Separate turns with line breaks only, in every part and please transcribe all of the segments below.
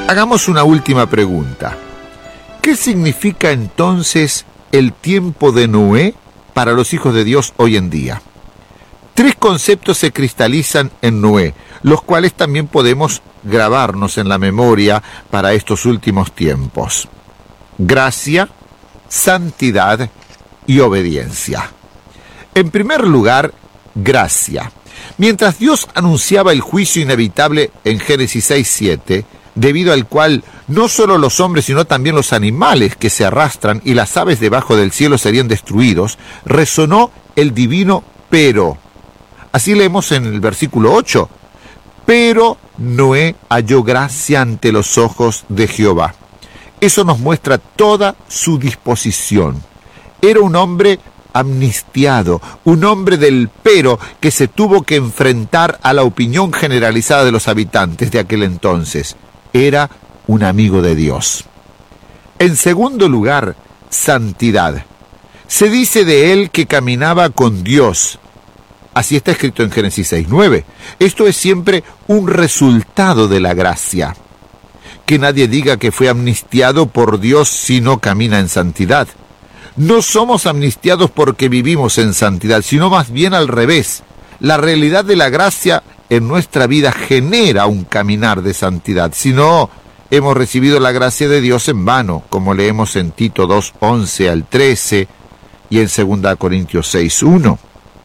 Hagamos una última pregunta. ¿Qué significa entonces el tiempo de Noé para los hijos de Dios hoy en día? 3 conceptos se cristalizan en Noé, los cuales también podemos grabarnos en la memoria para estos últimos tiempos: gracia, santidad y obediencia. En primer lugar, gracia. Mientras Dios anunciaba el juicio inevitable en Génesis 6:7, debido al cual no solo los hombres sino también los animales que se arrastran y las aves debajo del cielo serían destruidos, resonó el divino pero. Así leemos en el versículo 8. Pero Noé halló gracia ante los ojos de Jehová. Eso nos muestra toda su disposición. Era un hombre amnistiado, un hombre del pero que se tuvo que enfrentar a la opinión generalizada de los habitantes de aquel entonces. Era un amigo de Dios. En segundo lugar, santidad. Se dice de él que caminaba con Dios. Así está escrito en Génesis 6:9. Esto es siempre un resultado de la gracia. Que nadie diga que fue amnistiado por Dios si no camina en santidad. No somos amnistiados porque vivimos en santidad, sino más bien al revés. La realidad de la gracia en nuestra vida genera un caminar de santidad. Si no, hemos recibido la gracia de Dios en vano, como leemos en Tito 2:11 al 13 y en 2 Corintios 6:1.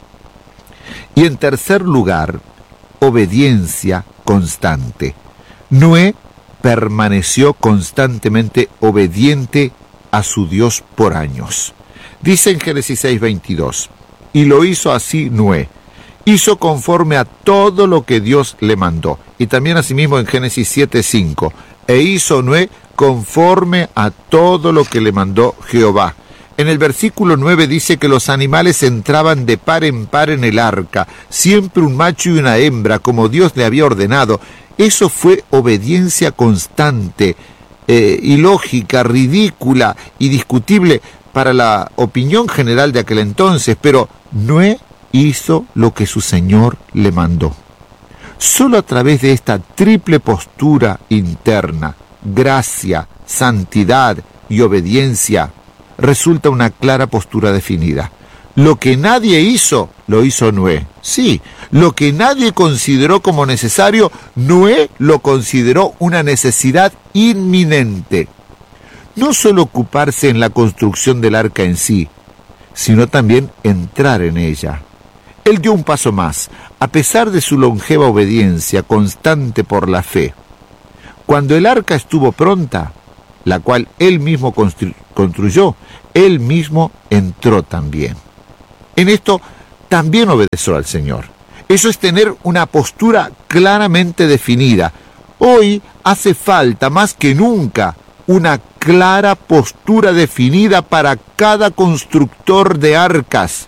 Y en tercer lugar, obediencia constante. Noé permaneció constantemente obediente a su Dios por años. Dice en Génesis 6:22, y lo hizo así Noé. Hizo conforme a todo lo que Dios le mandó. Y también asimismo en Génesis 7:5, e hizo Noé conforme a todo lo que le mandó Jehová. En el versículo 9 dice que los animales entraban de par en par en el arca, siempre un macho y una hembra, como Dios le había ordenado. Eso fue obediencia constante, ilógica, ridícula y discutible para la opinión general de aquel entonces, pero Noé hizo lo que su Señor le mandó. Solo a través de esta triple postura interna, gracia, santidad y obediencia, resulta una clara postura definida. Lo que nadie hizo, lo hizo Noé. Sí, lo que nadie consideró como necesario, Noé lo consideró una necesidad inminente. No solo ocuparse en la construcción del arca en sí, sino también entrar en ella. Él dio un paso más, a pesar de su longeva obediencia constante por la fe. Cuando el arca estuvo pronta, la cual él mismo construyó, él mismo entró también. En esto también obedeció al Señor. Eso es tener una postura claramente definida. Hoy hace falta más que nunca una clara postura definida para cada constructor de arcas.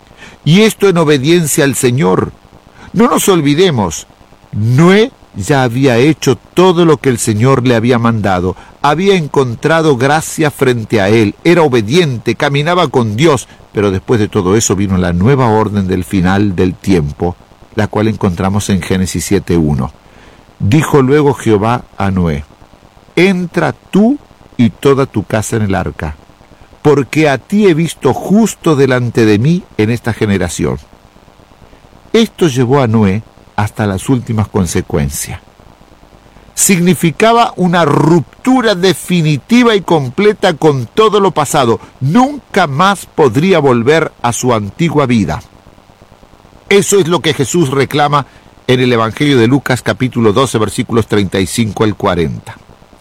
Y esto en obediencia al Señor. No nos olvidemos, Noé ya había hecho todo lo que el Señor le había mandado. Había encontrado gracia frente a él. Era obediente, caminaba con Dios. Pero después de todo eso vino la nueva orden del final del tiempo, la cual encontramos en Génesis 7:1. Dijo luego Jehová a Noé: entra tú y toda tu casa en el arca, porque a ti he visto justo delante de mí en esta generación. Esto llevó a Noé hasta las últimas consecuencias. Significaba una ruptura definitiva y completa con todo lo pasado. Nunca más podría volver a su antigua vida. Eso es lo que Jesús reclama en el Evangelio de Lucas capítulo 12, versículos 35 al 40.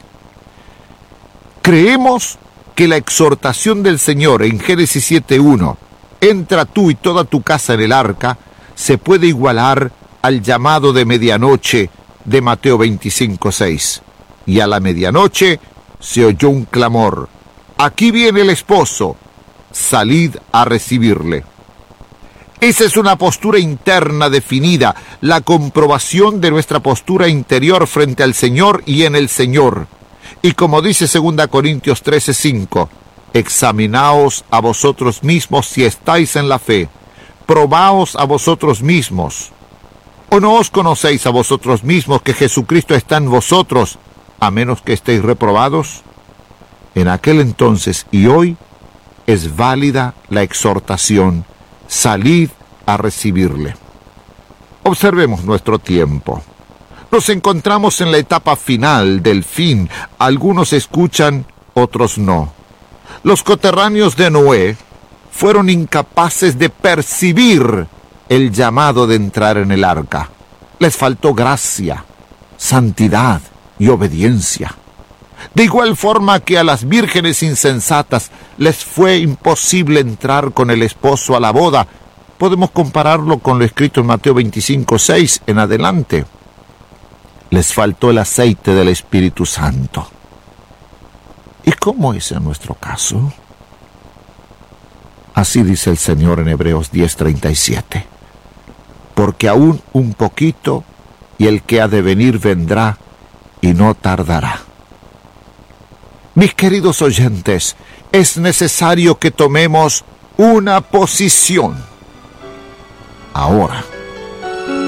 Creemos que la exhortación del Señor en Génesis 7:1, entra tú y toda tu casa en el arca, se puede igualar al llamado de medianoche de Mateo 25:6. Y a la medianoche se oyó un clamor: aquí viene el esposo, salid a recibirle. Esa es una postura interna definida, la comprobación de nuestra postura interior frente al Señor y en el Señor. Y como dice 2 Corintios 13:5, examinaos a vosotros mismos si estáis en la fe, probaos a vosotros mismos. ¿O no os conocéis a vosotros mismos que Jesucristo está en vosotros, a menos que estéis reprobados? En aquel entonces y hoy es válida la exhortación: salid a recibirle. Observemos nuestro tiempo. Nos encontramos en la etapa final del fin. Algunos escuchan, otros no. Los coterráneos de Noé fueron incapaces de percibir el llamado de entrar en el arca. Les faltó gracia, santidad y obediencia. De igual forma que a las vírgenes insensatas les fue imposible entrar con el esposo a la boda, podemos compararlo con lo escrito en Mateo 25:6 en adelante. Les faltó el aceite del Espíritu Santo. ¿Y cómo es en nuestro caso? Así dice el Señor en Hebreos 10:37. Porque aún un poquito, y el que ha de venir vendrá, y no tardará. Mis queridos oyentes, es necesario que tomemos una posición ahora.